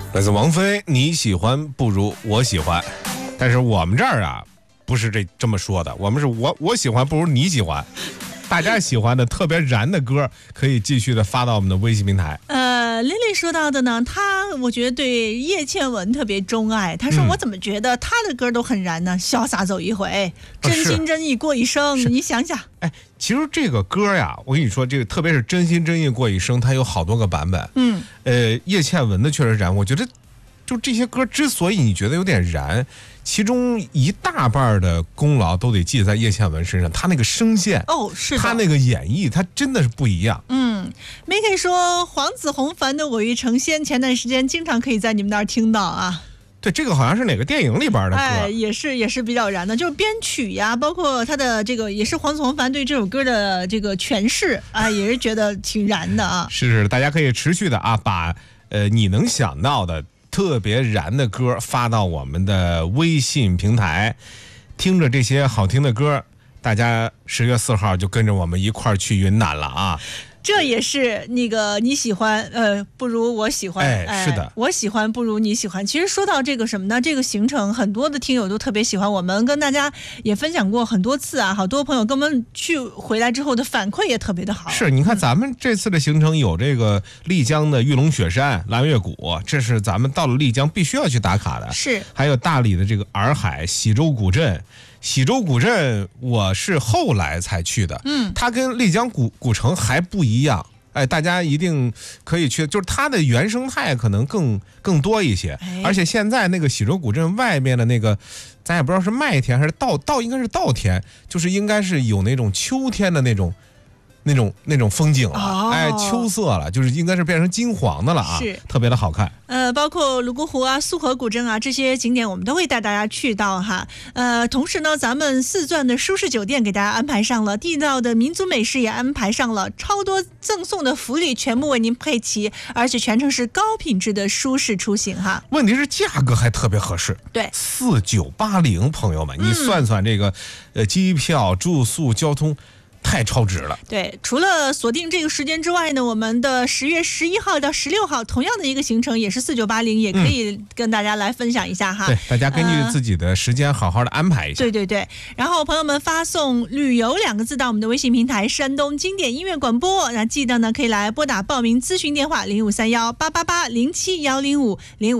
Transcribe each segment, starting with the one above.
来自王菲，你喜欢不如我喜欢，但是我们这儿啊不是这么说的，我们是我喜欢不如你喜欢。大家喜欢的特别燃的歌，可以继续的发到我们的微信平台。 丽丽说到的呢，我觉得对叶倩文特别钟爱。她说我怎么觉得她的歌都很燃呢？潇洒走一回，真心真意过一生。你想想， 哎，其实这个歌呀，我跟你说，这个特别是真心真意过一生，它有好多个版本。叶倩文的确实燃，我觉得就这些歌之所以你觉得有点燃，其中一大半的功劳都得记在叶倩文身上，她那个声线是的， 她那个演绎，她真的是不一样。 Mickey 说黄子弘凡的《我欲成仙》，前段时间经常可以在你们那儿听到啊。 对，这个好像是哪个电影里边的歌， 也是比较燃的，就是编曲呀，包括他的这个也是黄子弘凡对这首歌的这个诠释啊，也是觉得挺燃的啊。 是，大家可以持续的啊，把你能想到的特别燃的歌发到我们的微信平台，听着这些好听的歌，大家10月4号就跟着我们一块儿去云南了啊。 这也是那个你喜欢不如我喜欢， 是的， 我喜欢不如你喜欢。其实说到这个什么呢，这个行程很多的听友都特别喜欢，我们跟大家也分享过很多次啊，好多朋友跟我们去回来之后的反馈也特别的好。 是，你看咱们这次的行程有这个丽江的玉龙雪山、蓝月谷，这是咱们到了丽江必须要去打卡的。 是， 还有大理的这个洱海、喜洲古镇。喜洲古镇我是后来才去的，它跟丽江古城还不一样，大家一定可以去，就是它的原生态可能更多一些，而且现在那个喜洲古镇外面的那个，咱也不知道是麦田还是应该是稻田，就是应该是有那种秋天的那种风景了，秋色了，就是应该是变成金黄的了啊， 是特别的好看。 包括泸沽湖啊、苏河古镇啊这些景点，我们都会带大家去到哈。同时呢，咱们四钻的舒适酒店给大家安排上了，地道的民族美食也安排上了，超多赠送的福利全部为您配齐，而且全程是高品质的舒适出行哈。 问题是价格还特别合适， 对 ，4980，朋友们，你算算这个机票、住宿、交通。太超值了。 对，除了锁定这个时间之外呢，我们的10月11号到16号同样的一个行程也是4980，也可以跟大家来分享一下哈。 对，大家根据自己的时间好好的安排一下。 对，然后朋友们发送旅游2个字到我们的微信平台山东经典音乐广播，那记得呢可以来拨打报名咨询电话053188817105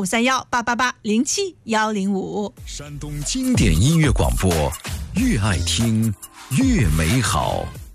053188817105。 山东经典音乐广播，越爱听越美好。